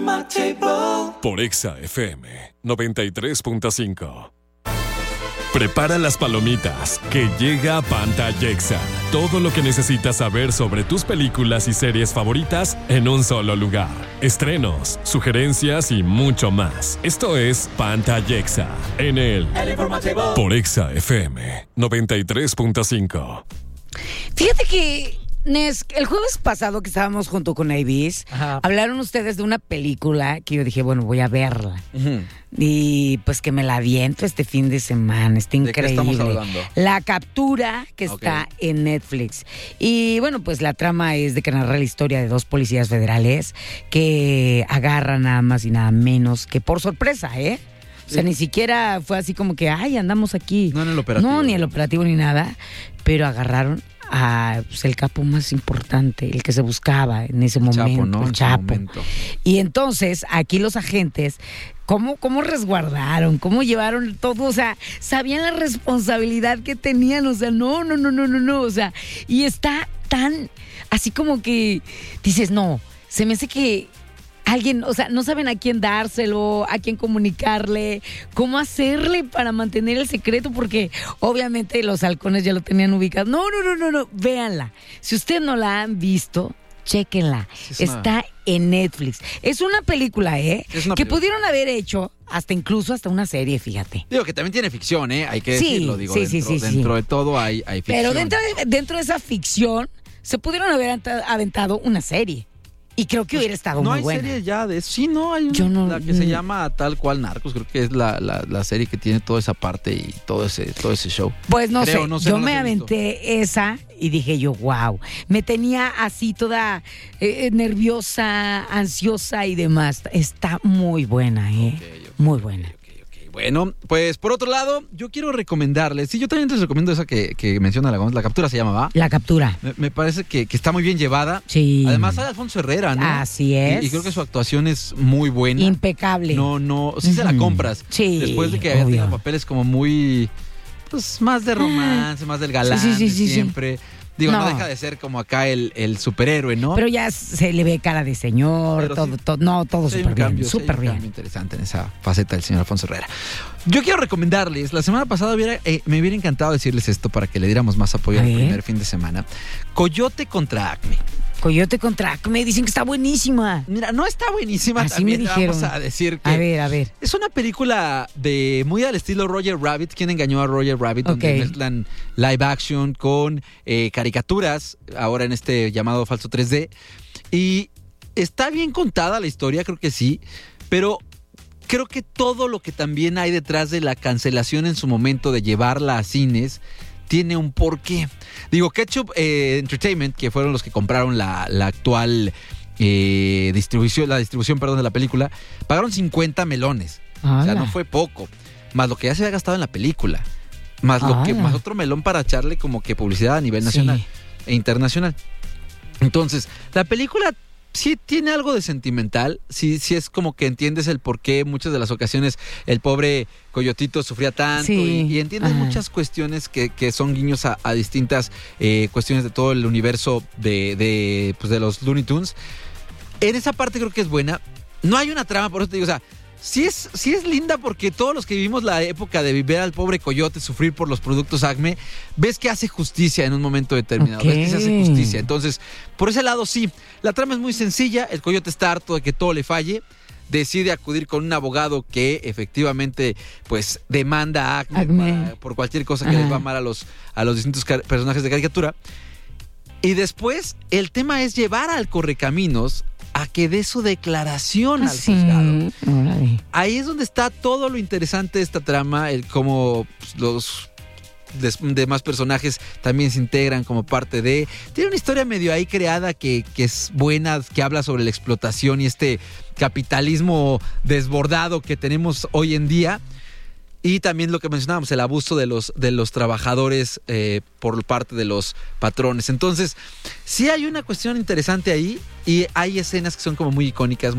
Por Exa FM 93.5. Prepara las palomitas, que llega Pantalla Exa. Todo lo que necesitas saber sobre tus películas y series favoritas en un solo lugar. Estrenos, sugerencias y mucho más. Esto es Pantalla Exa en el Informativo por Exa FM 93.5. Fíjate que, Nes, el jueves pasado que estábamos junto con Avis, hablaron ustedes de una película que yo dije, bueno, voy a verla. Y pues que me la aviento este fin de semana, está increíble. ¿De qué estamos hablando? La Captura, que está en Netflix. Y bueno, pues la trama es de que narra la historia de dos policías federales que agarran nada más y nada menos que por sorpresa, ¿eh? O sea, ni siquiera fue así como que, ay, andamos aquí. No en el operativo. No, ni el operativo ni nada, pero agarraron a pues, el capo más importante, el que se buscaba en ese momento, Chapo, ¿no? el Chapo. Y entonces, aquí los agentes, ¿cómo resguardaron? ¿Cómo llevaron todo? O sea, sabían la responsabilidad que tenían, o sea, no, o sea, y está tan, así como que dices, no, se me hace que alguien, o sea, no saben a quién dárselo, a quién comunicarle, cómo hacerle para mantener el secreto, porque obviamente los halcones ya lo tenían ubicado. No, véanla. Si ustedes no la han visto, chéquenla. Está en Netflix. Es una película, que pudieron haber hecho hasta una serie, fíjate. Digo que también tiene ficción, hay que decirlo. Digo, dentro de todo hay ficción. Pero dentro de esa ficción se pudieron haber aventado una serie. Y creo que hubiera estado muy buena. No hay serie ya de eso. Sí, no, hay una, la que se llama tal cual Narcos. Creo que es la serie que tiene toda esa parte y todo ese show. Pues no sé, yo me aventé esa y dije yo, wow. Me tenía así toda nerviosa, ansiosa y demás. Está muy buena, muy buena. Bueno, pues por otro lado, yo quiero recomendarles, yo también les recomiendo esa que menciona la Captura, se llama, ¿va? La Captura. Me parece que está muy bien llevada. Sí. Además sale Alfonso Herrera, ¿no? Así es. Y creo que su actuación es muy buena. Impecable. Sí se la compras. Sí. Después de que haya tenido papeles como muy, pues más de romance, más del galán de siempre. Digo, no deja de ser como acá el superhéroe, ¿no? Pero ya se le ve cara de señor, todo súper bien, súper bien. Muy interesante en esa faceta del señor Alfonso Herrera. Yo quiero recomendarles, la semana pasada me hubiera encantado decirles esto para que le diéramos más apoyo al primer fin de semana. Coyote contra Acme. Coyote contra Acme, dicen que está buenísima. Mira, no está buenísima, así también me dijeron. Vamos a decir que... A ver. Es una película muy al estilo Roger Rabbit. ¿Quién engañó a Roger Rabbit? Donde mezclan live action con caricaturas, ahora en este llamado falso 3D. Y está bien contada la historia, creo que sí, pero creo que todo lo que también hay detrás de la cancelación en su momento de llevarla a cines tiene un porqué. Digo, Ketchup Entertainment, que fueron los que compraron la actual distribución de la película, pagaron 50 melones. O sea, no fue poco. Más lo que ya se había gastado en la película. Más otro melón para echarle como que publicidad a nivel nacional e internacional. Entonces, la película sí tiene algo de sentimental, sí es como que entiendes el por qué muchas de las ocasiones el pobre Coyotito sufría tanto y entiendes muchas cuestiones que son guiños a distintas cuestiones de todo el universo de los Looney Tunes. En esa parte creo que es buena. No hay una trama, por eso te digo, o sea, sí es linda porque todos los que vivimos la época de ver al pobre Coyote sufrir por los productos Acme, ves que hace justicia en un momento determinado, ves que se hace justicia. Entonces, por ese lado sí, la trama es muy sencilla, el Coyote está harto de que todo le falle, decide acudir con un abogado que efectivamente pues demanda a Acme. Por cualquier cosa que les va mal a los distintos personajes de caricatura. Y después el tema es llevar al Correcaminos a que dé su declaración al juzgado. Ahí es donde está todo lo interesante de esta trama, el cómo los demás personajes también se integran como parte de... Tiene una historia medio ahí creada que es buena, que habla sobre la explotación y este capitalismo desbordado que tenemos hoy en día. Y también lo que mencionábamos, el abuso de los trabajadores por parte de los patrones. Entonces, sí hay una cuestión interesante ahí y hay escenas que son como muy icónicas,